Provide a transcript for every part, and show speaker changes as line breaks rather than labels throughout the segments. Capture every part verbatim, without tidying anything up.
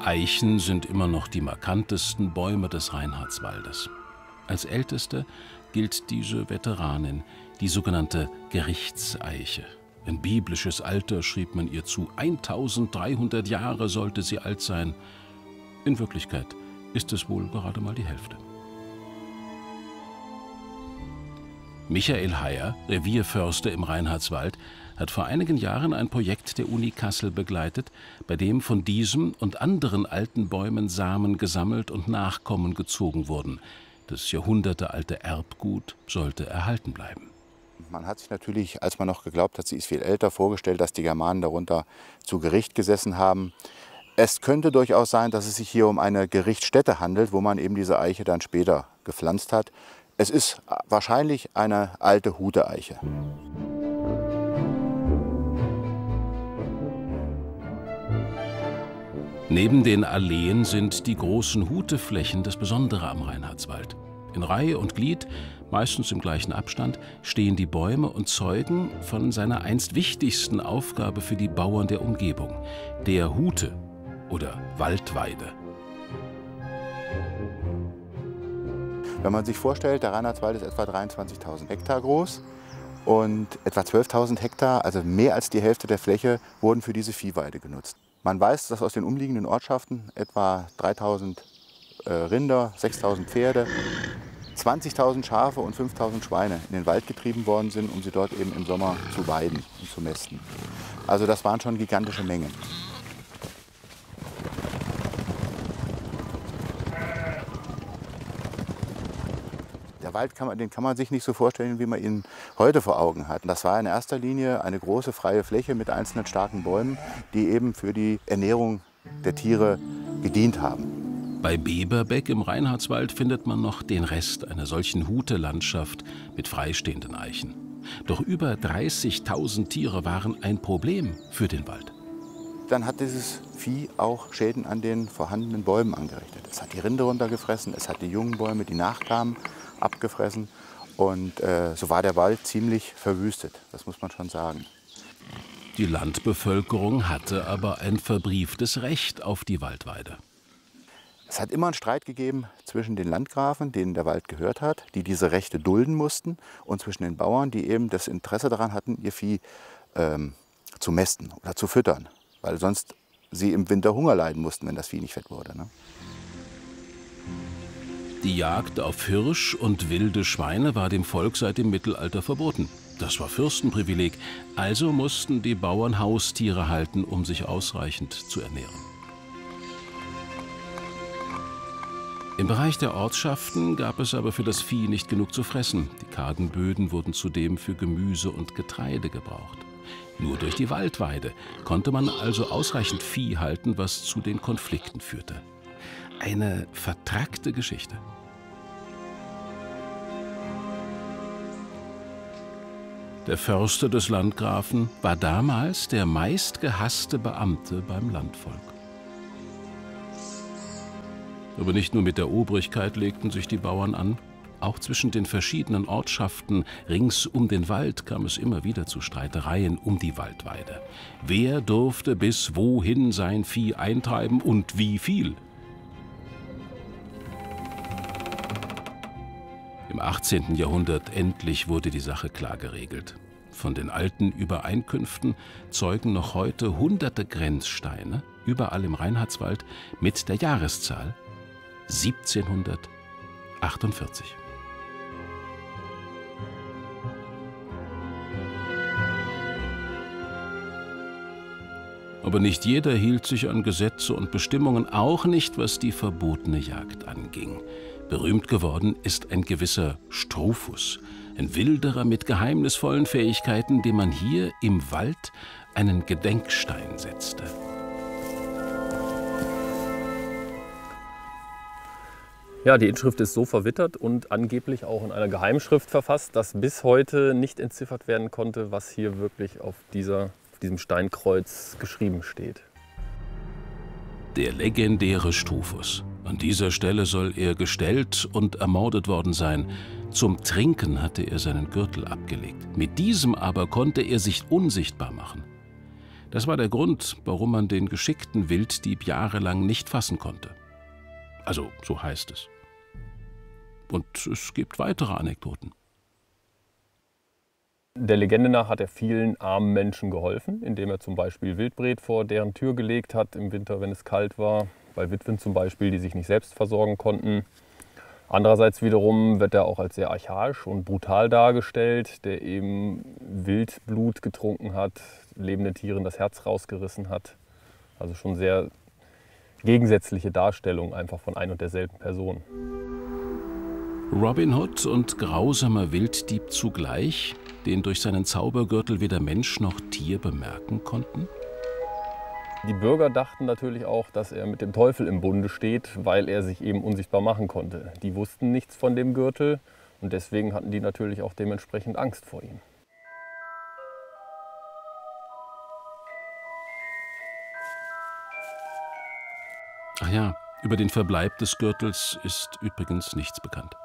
Eichen sind immer noch die markantesten Bäume des Reinhardswaldes. Als älteste gilt diese Veteranin, die sogenannte Gerichtseiche. Ein biblisches Alter schrieb man ihr zu. eintausenddreihundert Jahre sollte sie alt sein. In Wirklichkeit ist es wohl gerade mal die Hälfte. Michael Heyer, Revierförster im Reinhardswald, hat vor einigen Jahren ein Projekt der Uni Kassel begleitet, bei dem von diesem und anderen alten Bäumen Samen gesammelt und Nachkommen gezogen wurden. Das jahrhundertealte Erbgut sollte erhalten bleiben.
Man hat sich natürlich, als man noch geglaubt hat, sie ist viel älter, vorgestellt, dass die Germanen darunter zu Gericht gesessen haben. Es könnte durchaus sein, dass es sich hier um eine Gerichtsstätte handelt, wo man eben diese Eiche dann später gepflanzt hat. Es ist wahrscheinlich eine alte Hute-Eiche.
Neben den Alleen sind die großen Huteflächen das Besondere am Reinhardswald. In Reihe und Glied, meistens im gleichen Abstand, stehen die Bäume und zeugen von seiner einst wichtigsten Aufgabe für die Bauern der Umgebung, der Hute oder Waldweide.
Wenn man sich vorstellt, der Reinhardswald ist etwa dreiundzwanzigtausend Hektar groß und etwa zwölftausend Hektar, also mehr als die Hälfte der Fläche, wurden für diese Viehweide genutzt. Man weiß, dass aus den umliegenden Ortschaften etwa dreitausend äh, Rinder, sechstausend Pferde, zwanzigtausend Schafe und fünftausend Schweine in den Wald getrieben worden sind, um sie dort eben im Sommer zu weiden und zu mästen. Also das waren schon gigantische Mengen. Der Wald kann man, den kann man sich nicht so vorstellen, wie man ihn heute vor Augen hat. Das war in erster Linie eine große freie Fläche mit einzelnen starken Bäumen, die eben für die Ernährung der Tiere gedient haben.
Bei Beberbeck im Reinhardswald findet man noch den Rest einer solchen Hutelandschaft mit freistehenden Eichen. Doch über dreißigtausend Tiere waren ein Problem für den Wald.
Dann hat dieses Vieh auch Schäden an den vorhandenen Bäumen angerichtet. Es hat die Rinde runtergefressen, es hat die jungen Bäume, die nachkamen, abgefressen. Und äh, so war der Wald ziemlich verwüstet, das muss man schon sagen.
Die Landbevölkerung hatte aber ein verbrieftes Recht auf die Waldweide.
Es hat immer einen Streit gegeben zwischen den Landgrafen, denen der Wald gehört hat, die diese Rechte dulden mussten, und zwischen den Bauern, die eben das Interesse daran hatten, ihr Vieh ähm, zu mästen oder zu füttern, weil sonst sie im Winter Hunger leiden mussten, wenn das Vieh nicht fett wurde, ne?
Die Jagd auf Hirsch und wilde Schweine war dem Volk seit dem Mittelalter verboten. Das war Fürstenprivileg, also mussten die Bauern Haustiere halten, um sich ausreichend zu ernähren. Im Bereich der Ortschaften gab es aber für das Vieh nicht genug zu fressen. Die kargen Böden wurden zudem für Gemüse und Getreide gebraucht. Nur durch die Waldweide konnte man also ausreichend Vieh halten, was zu den Konflikten führte. Eine vertrackte Geschichte. Der Förster des Landgrafen war damals der meistgehasste Beamte beim Landvolk. Aber nicht nur mit der Obrigkeit legten sich die Bauern an. Auch zwischen den verschiedenen Ortschaften rings um den Wald kam es immer wieder zu Streitereien um die Waldweide. Wer durfte bis wohin sein Vieh eintreiben und wie viel? Im achtzehnten Jahrhundert endlich wurde die Sache klar geregelt. Von den alten Übereinkünften zeugen noch heute hunderte Grenzsteine, überall im Reinhardswald, mit der Jahreszahl siebzehnhundertachtundvierzig. Aber nicht jeder hielt sich an Gesetze und Bestimmungen, auch nicht, was die verbotene Jagd anging. Berühmt geworden ist ein gewisser Struphus, ein Wilderer mit geheimnisvollen Fähigkeiten, dem man hier im Wald einen Gedenkstein setzte.
Ja, die Inschrift ist so verwittert und angeblich auch in einer Geheimschrift verfasst, dass bis heute nicht entziffert werden konnte, was hier wirklich auf, dieser, auf diesem Steinkreuz geschrieben steht.
Der legendäre Struphus. An dieser Stelle soll er gestellt und ermordet worden sein. Zum Trinken hatte er seinen Gürtel abgelegt. Mit diesem aber konnte er sich unsichtbar machen. Das war der Grund, warum man den geschickten Wilddieb jahrelang nicht fassen konnte. Also, so heißt es. Und es gibt weitere Anekdoten.
Der Legende nach hat er vielen armen Menschen geholfen, indem er zum Beispiel Wildbret vor deren Tür gelegt hat im Winter, wenn es kalt war. Bei Witwen zum Beispiel, die sich nicht selbst versorgen konnten. Andererseits wiederum wird er auch als sehr archaisch und brutal dargestellt, der eben Wildblut getrunken hat, lebenden Tieren das Herz rausgerissen hat. Also schon sehr gegensätzliche Darstellung einfach von ein und derselben Person.
Robin Hood und grausamer Wilddieb zugleich, den durch seinen Zaubergürtel weder Mensch noch Tier bemerken konnten?
Die Bürger dachten natürlich auch, dass er mit dem Teufel im Bunde steht, weil er sich eben unsichtbar machen konnte. Die wussten nichts von dem Gürtel und deswegen hatten die natürlich auch dementsprechend Angst vor ihm.
Ach ja, über den Verbleib des Gürtels ist übrigens nichts bekannt.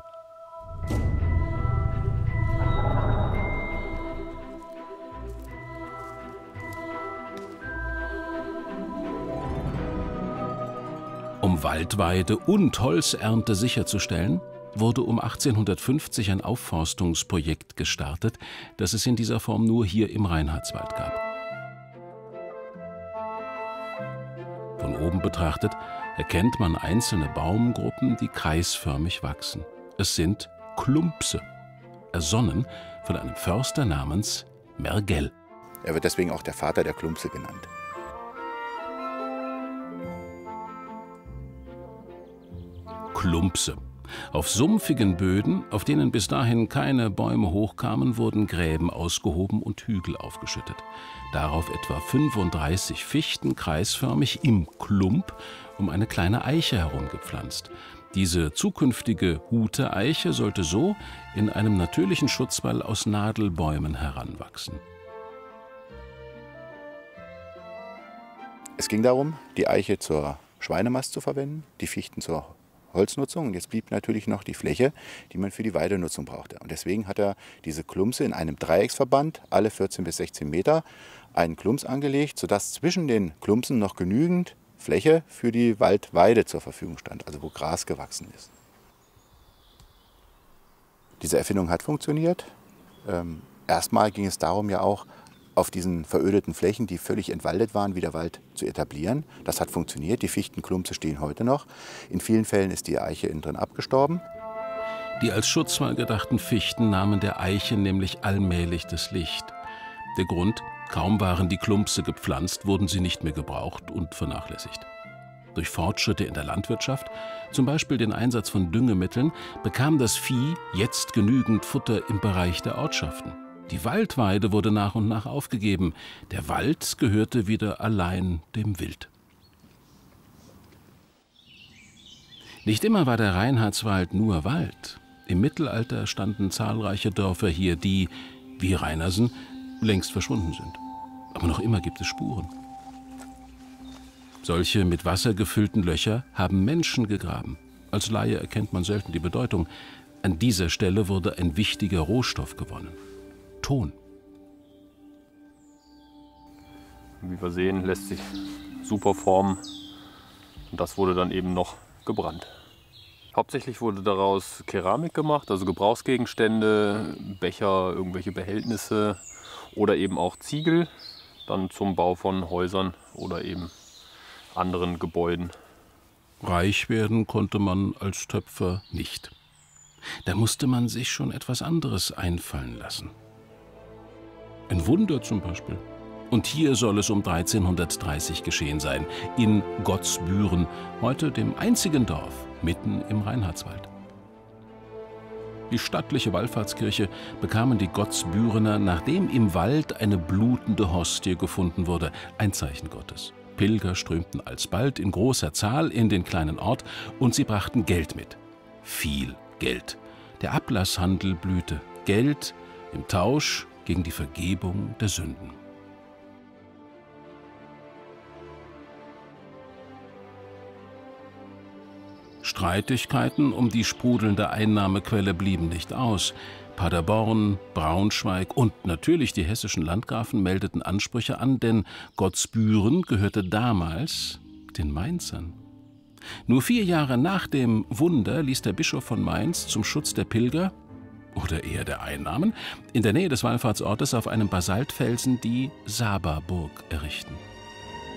Um Waldweide und Holzernte sicherzustellen, wurde um achtzehnhundertfünfzig ein Aufforstungsprojekt gestartet, das es in dieser Form nur hier im Reinhardswald gab. Von oben betrachtet erkennt man einzelne Baumgruppen, die kreisförmig wachsen. Es sind Klumpse, ersonnen von einem Förster namens Mergell.
Er wird deswegen auch der Vater der Klumpse genannt.
Klumpse. Auf sumpfigen Böden, auf denen bis dahin keine Bäume hochkamen, wurden Gräben ausgehoben und Hügel aufgeschüttet. Darauf etwa fünfunddreißig Fichten kreisförmig im Klump um eine kleine Eiche herumgepflanzt. Diese zukünftige Hute-Eiche sollte so in einem natürlichen Schutzwall aus Nadelbäumen heranwachsen.
Es ging darum, die Eiche zur Schweinemast zu verwenden, die Fichten zur Holznutzung. Und jetzt blieb natürlich noch die Fläche, die man für die Weidenutzung brauchte. Und deswegen hat er diese Klumpse in einem Dreiecksverband, alle vierzehn bis sechzehn Meter, einen Klumps angelegt, sodass zwischen den Klumpsen noch genügend Fläche für die Waldweide zur Verfügung stand, also wo Gras gewachsen ist. Diese Erfindung hat funktioniert. Ähm, erstmal ging es darum, ja auch auf diesen verödeten Flächen, die völlig entwaldet waren, wieder Wald zu etablieren. Das hat funktioniert. Die Fichtenklumpse stehen heute noch. In vielen Fällen ist die Eiche innen drin abgestorben.
Die als Schutzwall gedachten Fichten nahmen der Eiche nämlich allmählich das Licht. Der Grund: kaum waren die Klumpse gepflanzt, wurden sie nicht mehr gebraucht und vernachlässigt. Durch Fortschritte in der Landwirtschaft, zum Beispiel den Einsatz von Düngemitteln, bekam das Vieh jetzt genügend Futter im Bereich der Ortschaften. Die Waldweide wurde nach und nach aufgegeben. Der Wald gehörte wieder allein dem Wild. Nicht immer war der Reinhardswald nur Wald. Im Mittelalter standen zahlreiche Dörfer hier, die, wie Reinersen, längst verschwunden sind. Aber noch immer gibt es Spuren. Solche mit Wasser gefüllten Löcher haben Menschen gegraben. Als Laie erkennt man selten die Bedeutung. An dieser Stelle wurde ein wichtiger Rohstoff gewonnen: Ton.
Wie wir sehen, lässt sich super formen. Und das wurde dann eben noch gebrannt. Hauptsächlich wurde daraus Keramik gemacht, also Gebrauchsgegenstände, Becher, irgendwelche Behältnisse oder eben auch Ziegel, dann zum Bau von Häusern oder eben anderen Gebäuden.
Reich werden konnte man als Töpfer nicht. Da musste man sich schon etwas anderes einfallen lassen. Ein Wunder zum Beispiel. Und hier soll es um dreizehnhundertdreißig geschehen sein, in Gottsbüren, heute dem einzigen Dorf mitten im Reinhardswald. Die stattliche Wallfahrtskirche bekamen die Gottsbürener, nachdem im Wald eine blutende Hostie gefunden wurde, ein Zeichen Gottes. Pilger strömten alsbald in großer Zahl in den kleinen Ort und sie brachten Geld mit. Viel Geld. Der Ablasshandel blühte. Geld im Tausch gegen die Vergebung der Sünden. Streitigkeiten um die sprudelnde Einnahmequelle blieben nicht aus. Paderborn, Braunschweig und natürlich die hessischen Landgrafen meldeten Ansprüche an, denn Gottsbüren gehörte damals den Mainzern. Nur vier Jahre nach dem Wunder ließ der Bischof von Mainz zum Schutz der Pilger, oder eher der Einnahmen, in der Nähe des Wallfahrtsortes auf einem Basaltfelsen die Saberburg errichten.